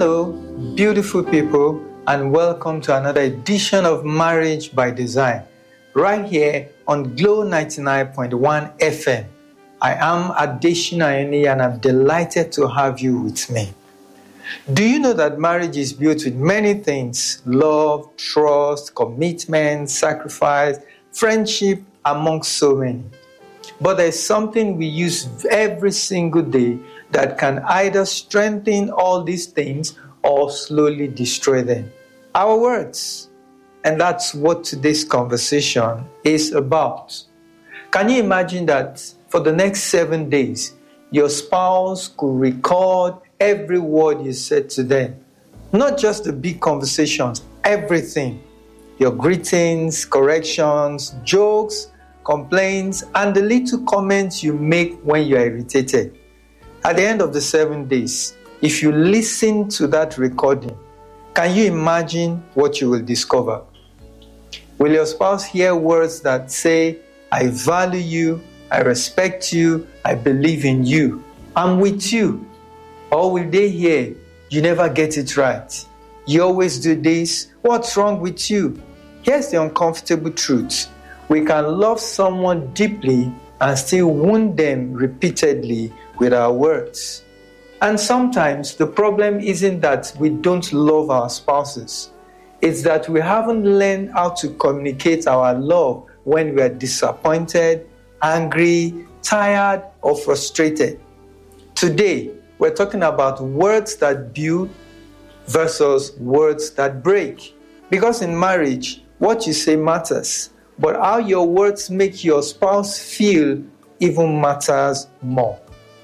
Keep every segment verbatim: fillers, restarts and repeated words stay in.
Hello, beautiful people, and welcome to another edition of Marriage by Design, right here on Glow ninety-nine point one F M. I am Adeshina Eni, and I'm delighted to have you with me. Do you know that marriage is built with many things? Love, trust, commitment, sacrifice, friendship, amongst so many. But there's something we use every single day that can either strengthen all these things or slowly destroy them. Our words. And that's what today's conversation is about. Can you imagine that for the next seven days, your spouse could record every word you said to them? Not just the big conversations, everything. Your greetings, corrections, jokes, complaints, and the little comments you make when you are irritated. At the end of the seven days, if you listen to that recording, can you imagine what you will discover? Will your spouse hear words that say, I value you, I respect you, I believe in you, I'm with you? Or will they hear, you never get it right, you always do this, what's wrong with you? Here's the uncomfortable truth. We can love someone deeply and still wound them repeatedly with our words. And sometimes the problem isn't that we don't love our spouses. It's that we haven't learned how to communicate our love when we are disappointed, angry, tired, or frustrated. Today, we're talking about words that build versus words that break. Because in marriage, what you say matters, but how your words make your spouse feel even matters more.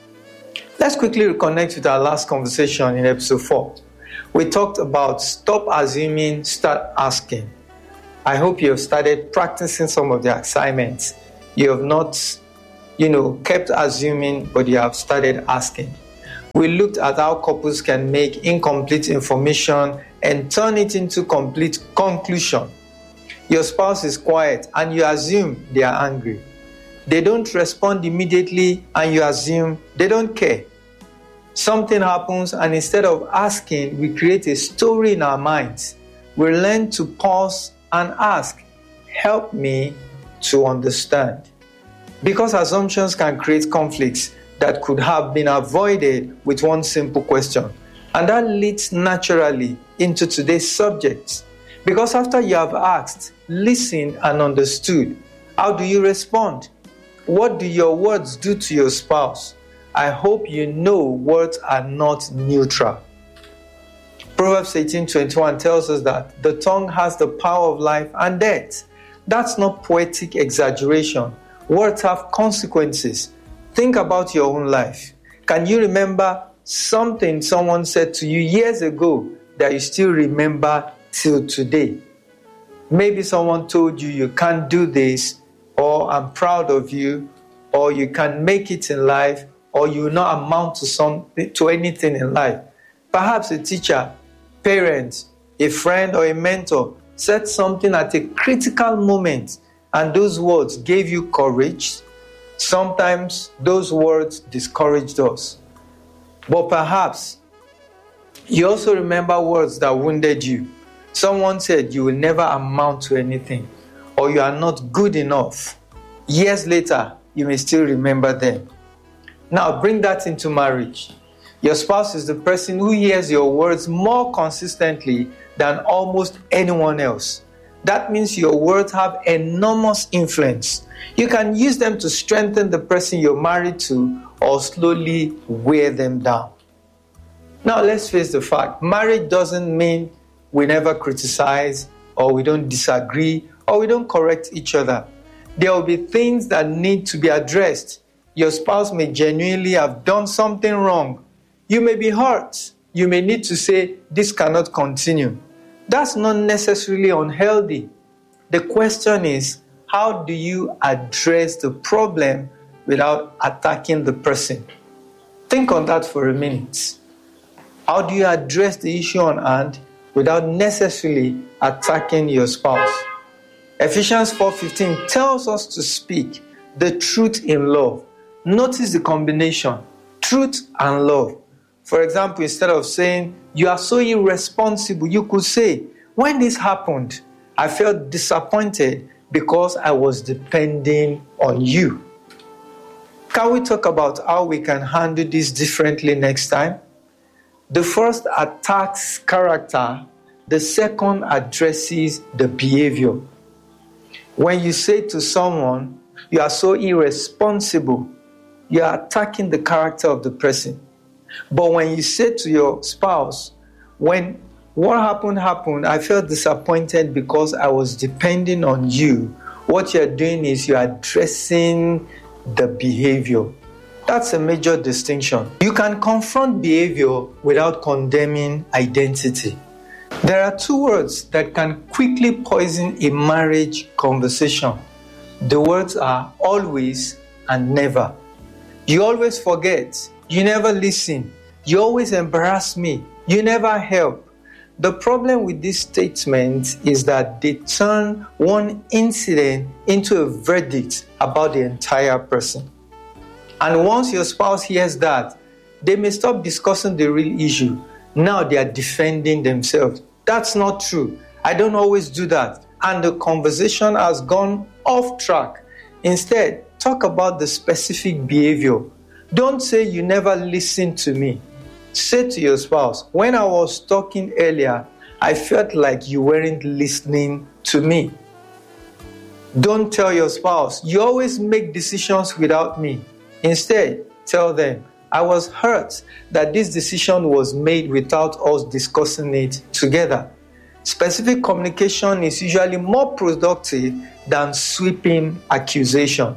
Let's quickly reconnect with our last conversation in episode four. We talked about stop assuming, start asking. I hope you have started practicing some of the assignments. You have not, you know, kept assuming, but you have started asking. We looked at how couples can make incomplete information and turn it into complete conclusion. Your spouse is quiet and you assume they are angry. They don't respond immediately and you assume they don't care. Something happens and instead of asking, we create a story in our minds. We learn to pause and ask, help me to understand. Because assumptions can create conflicts that could have been avoided with one simple question. And that leads naturally into today's subject. Because after you have asked, listened, and understood, how do you respond? What do your words do to your spouse? I hope you know words are not neutral. Proverbs eighteen twenty-one tells us that the tongue has the power of life and death. That's not poetic exaggeration. Words have consequences. Think about your own life. Can you remember something someone said to you years ago that you still remember till today? Maybe someone told you you can't do this, or I'm proud of you, or you can't make it in life, or you will not amount to something, to anything in life. Perhaps a teacher, parent, a friend, or a mentor said something at a critical moment, and those words gave you courage. Sometimes those words discouraged us. But perhaps you also remember words that wounded you. Someone said you will never amount to anything, or you are not good enough. Years later, you may still remember them. Now bring that into marriage. Your spouse is the person who hears your words more consistently than almost anyone else. That means your words have enormous influence. You can use them to strengthen the person you're married to or slowly wear them down. Now let's face the fact. Marriage doesn't mean we never criticize, or we don't disagree, or we don't correct each other. There will be things that need to be addressed. Your spouse may genuinely have done something wrong. You may be hurt. You may need to say, this cannot continue. That's not necessarily unhealthy. The question is, how do you address the problem without attacking the person? Think on that for a minute. How do you address the issue on hand without necessarily attacking your spouse? Ephesians four fifteen tells us to speak the truth in love. Notice the combination, truth and love. For example, instead of saying, "You are so irresponsible," you could say, "When this happened, I felt disappointed because I was depending on you." Can we talk about how we can handle this differently next time? The first attacks character, the second addresses the behavior. When you say to someone, "You are so irresponsible," you are attacking the character of the person. But when you say to your spouse, "When what happened happened, I felt disappointed because I was depending on you," what you're doing is you're addressing the behavior. That's a major distinction. You can confront behavior without condemning identity. There are two words that can quickly poison a marriage conversation. The words are always and never. You always forget. You never listen. You always embarrass me. You never help. The problem with these statements is that they turn one incident into a verdict about the entire person. And once your spouse hears that, they may stop discussing the real issue. Now they are defending themselves. That's not true. I don't always do that. And the conversation has gone off track. Instead, talk about the specific behavior. Don't say, "You never listened to me." Say to your spouse, "When I was talking earlier, I felt like you weren't listening to me." Don't tell your spouse, "You always make decisions without me." Instead, tell them, "I was hurt that this decision was made without us discussing it together." Specific communication is usually more productive than sweeping accusation.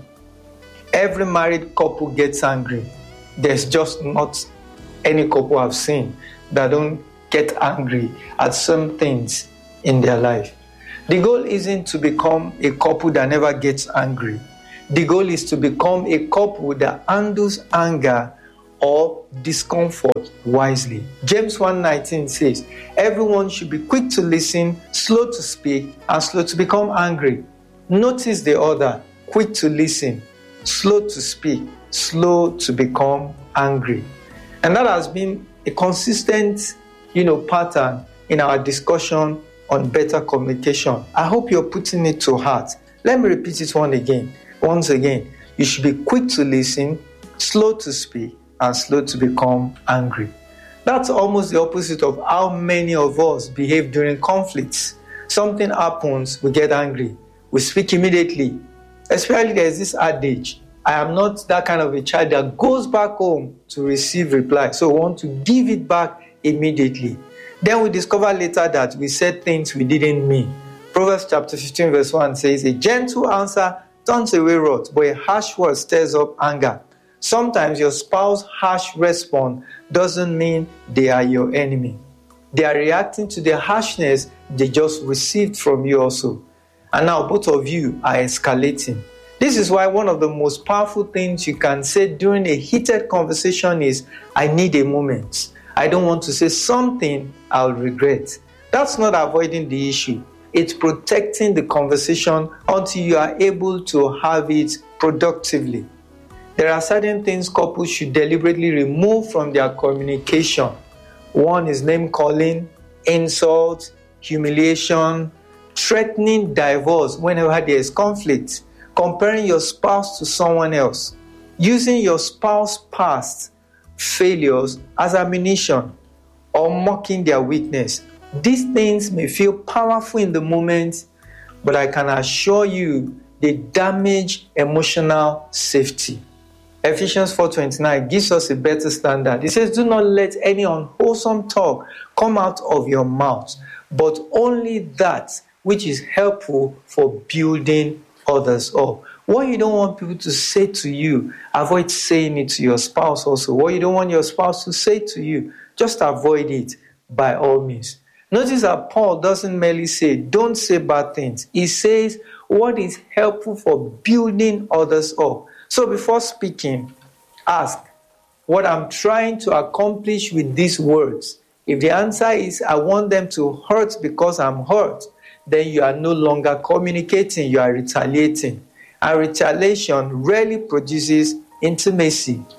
Every married couple gets angry. There's just not any couple I've seen that don't get angry at some things in their life. The goal isn't to become a couple that never gets angry. The goal is to become a couple that handles anger or discomfort wisely. James one nineteen says, "Everyone should be quick to listen, slow to speak, and slow to become angry." Notice the order: quick to listen, slow to speak, slow to become angry. And that has been a consistent, you know, pattern in our discussion on better communication. I hope you're putting it to heart. Let me repeat it one again. Once again, you should be quick to listen, slow to speak, and slow to become angry. That's almost the opposite of how many of us behave during conflicts. Something happens, we get angry. We speak immediately. Especially there's this adage, "I am not that kind of a child that goes back home to receive reply, so we want to give it back immediately." Then we discover later that we said things we didn't mean. Proverbs chapter fifteen verse one says, "A gentle answer turns away wrath, but a harsh word stirs up anger." Sometimes your spouse's harsh response doesn't mean they are your enemy. They are reacting to the harshness they just received from you also. And now both of you are escalating. This is why one of the most powerful things you can say during a heated conversation is, "I need a moment. I don't want to say something I'll regret." That's not avoiding the issue. It's protecting the conversation until you are able to have it productively. There are certain things couples should deliberately remove from their communication. One is name calling, insult, humiliation, threatening divorce whenever there is conflict, comparing your spouse to someone else, using your spouse's past failures as ammunition, or mocking their weakness. These things may feel powerful in the moment, but I can assure you they damage emotional safety. Ephesians four twenty-nine gives us a better standard. It says, "Do not let any unwholesome talk come out of your mouth, but only that which is helpful for building others up." What you don't want people to say to you, avoid saying it to your spouse also. What you don't want your spouse to say to you, just avoid it by all means. Notice that Paul doesn't merely say, "Don't say bad things." He says, what is helpful for building others up. So before speaking, ask, what I'm trying to accomplish with these words. If the answer is, I want them to hurt because I'm hurt, then you are no longer communicating, you are retaliating. And retaliation rarely produces intimacy.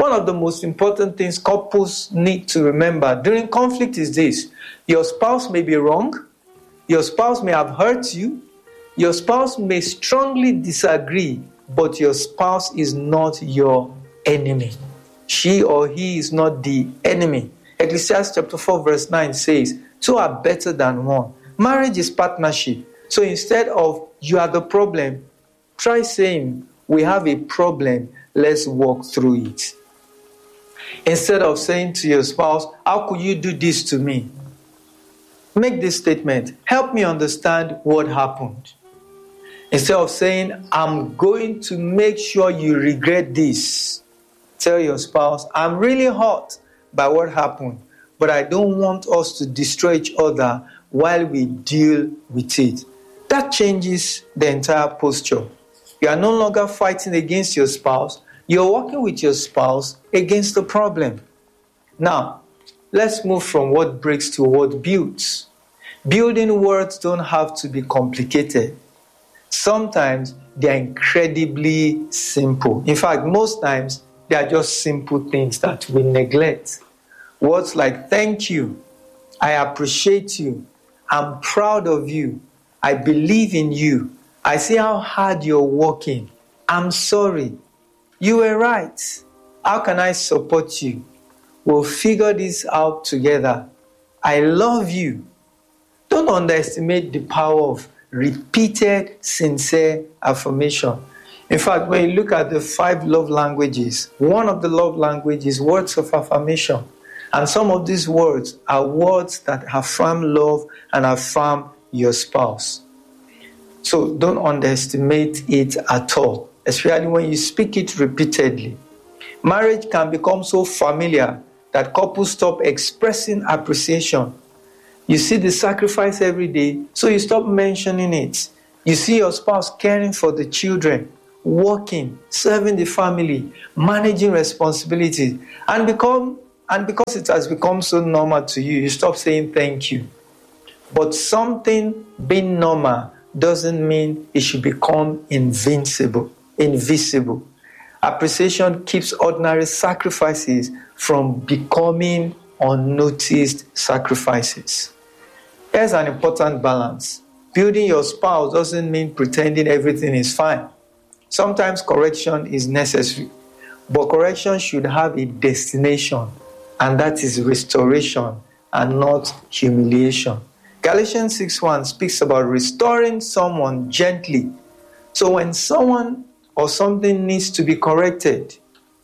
One of the most important things couples need to remember during conflict is this: your spouse may be wrong, your spouse may have hurt you, your spouse may strongly disagree, but your spouse is not your enemy. She or he is not the enemy. Ecclesiastes chapter four verse nine says, two are better than one. Marriage is partnership. So instead of you are the problem, try saying we have a problem, let's walk through it. Instead of saying to your spouse, how could you do this to me? Make this statement, help me understand what happened. Instead of saying, I'm going to make sure you regret this, tell your spouse, I'm really hurt by what happened, but I don't want us to destroy each other while we deal with it. That changes the entire posture. You are no longer fighting against your spouse. You're working with your spouse against the problem. Now, let's move from what breaks to what builds. Building words don't have to be complicated. Sometimes they are incredibly simple. In fact, most times they are just simple things that we neglect. Words like thank you, I appreciate you, I'm proud of you, I believe in you, I see how hard you're working, I'm sorry, you were right, how can I support you? We'll figure this out together. I love you. Don't underestimate the power of repeated, sincere affirmation. In fact, when you look at the five love languages, one of the love languages is words of affirmation. And some of these words are words that affirm love and affirm your spouse. So don't underestimate it at all, especially when you speak it repeatedly. Marriage can become so familiar that couples stop expressing appreciation. You see the sacrifice every day, so you stop mentioning it. You see your spouse caring for the children, working, serving the family, managing responsibilities, and become and because it has become so normal to you, you stop saying thank you. But something being normal doesn't mean it should become invincible, invisible. Appreciation keeps ordinary sacrifices from becoming unnoticed sacrifices. Here's an important balance. Building your spouse doesn't mean pretending everything is fine. Sometimes correction is necessary, but correction should have a destination, and that is restoration and not humiliation. Galatians six one speaks about restoring someone gently. So when someone or something needs to be corrected,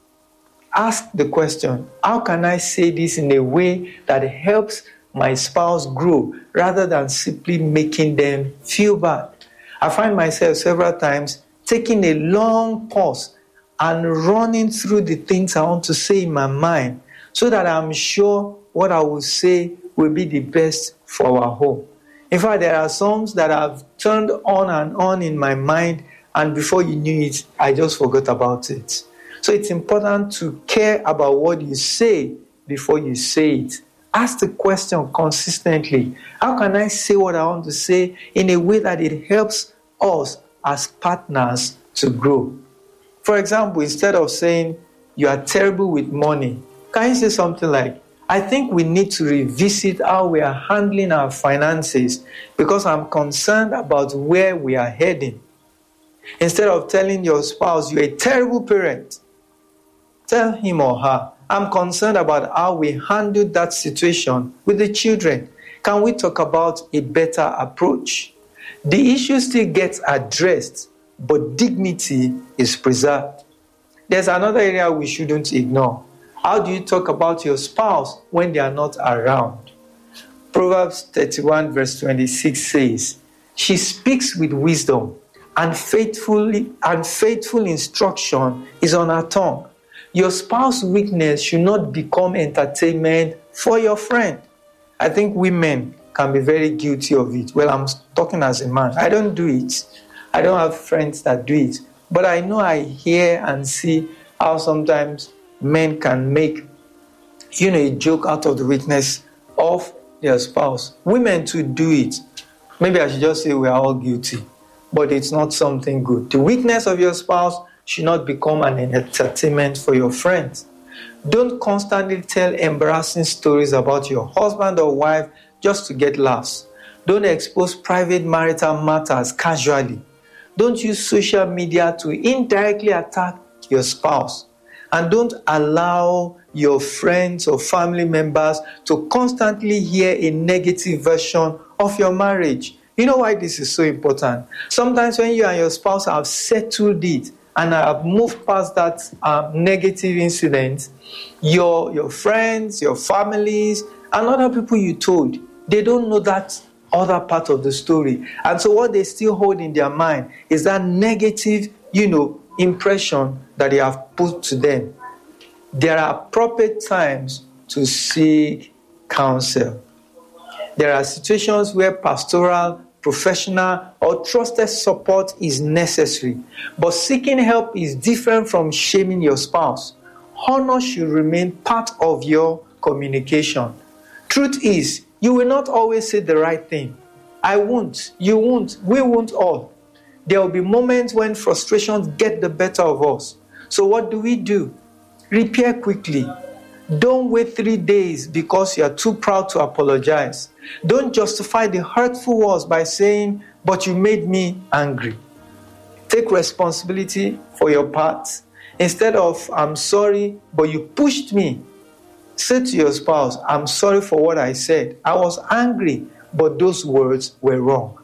ask the question, how can I say this in a way that helps my spouse grow rather than simply making them feel bad? I find myself several times taking a long pause and running through the things I want to say in my mind so that I'm sure what I will say will be the best for our home. In fact, there are songs that I've turned on and on in my mind, and before you knew it, I just forgot about it. So it's important to care about what you say before you say it. Ask the question consistently. How can I say what I want to say in a way that it helps us as partners to grow? For example, instead of saying, you are terrible with money, can you say something like, I think we need to revisit how we are handling our finances because I'm concerned about where we are heading. Instead of telling your spouse you're a terrible parent, tell him or her, I'm concerned about how we handled that situation with the children. Can we talk about a better approach? The issue still gets addressed, but dignity is preserved. There's another area we shouldn't ignore. How do you talk about your spouse when they are not around? Proverbs thirty-one verse twenty-six says, she speaks with wisdom, and faithfully and faithful instruction is on her tongue. Your spouse's weakness should not become entertainment for your friend. I think women can be very guilty of it. Well, I'm talking as a man. I don't do it. I don't have friends that do it. But I know I hear and see how sometimes men can make, you know, a joke out of the weakness of their spouse. Women too do it. Maybe I should just say we are all guilty. But it's not something good. The weakness of your spouse should not become an entertainment for your friends. Don't constantly tell embarrassing stories about your husband or wife just to get laughs. Don't expose private marital matters casually. Don't use social media to indirectly attack your spouse. And don't allow your friends or family members to constantly hear a negative version of your marriage. You know why this is so important? Sometimes when you and your spouse have settled it and have moved past that uh, negative incident, your, your friends, your families, and other people you told, they don't know that other part of the story. And so what they still hold in their mind is that negative, you know, impression that they have put to them. There are appropriate times to seek counsel. There are situations where pastoral, professional, or trusted support is necessary. But seeking help is different from shaming your spouse. Honor should remain part of your communication. Truth is, you will not always say the right thing. I won't. You won't. We won't all. There will be moments when frustrations get the better of us. So what do we do? Repair quickly. Don't wait three days because you are too proud to apologize. Don't justify the hurtful words by saying, but you made me angry. Take responsibility for your part. Instead of, I'm sorry, but you pushed me. Say to your spouse, I'm sorry for what I said. I was angry, but those words were wrong.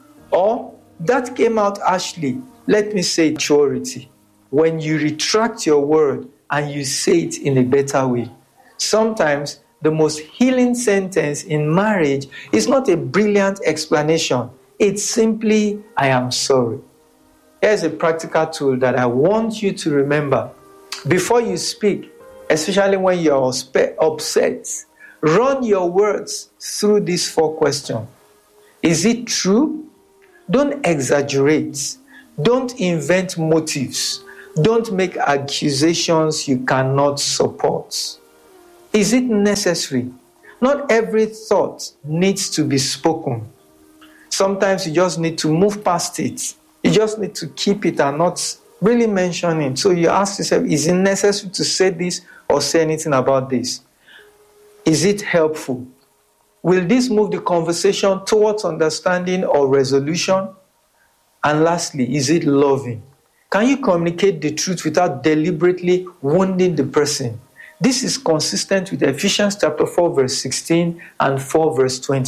Or, that came out harshly. Let me say maturity. When you retract your word and you say it in a better way. Sometimes the most healing sentence in marriage is not a brilliant explanation. It's simply, I am sorry. Here's a practical tool that I want you to remember. Before you speak, especially when you're upset, run your words through these four questions. Is it true? Don't exaggerate. Don't invent motives. Don't make accusations you cannot support. Is it necessary? Not every thought needs to be spoken. Sometimes you just need to move past it. You just need to keep it and not really mention it. So you ask yourself, is it necessary to say this or say anything about this? Is it helpful? Will this move the conversation towards understanding or resolution? And lastly, is it loving? Can you communicate the truth without deliberately wounding the person? This is consistent with Ephesians chapter four, verse sixteen and four, verse twenty.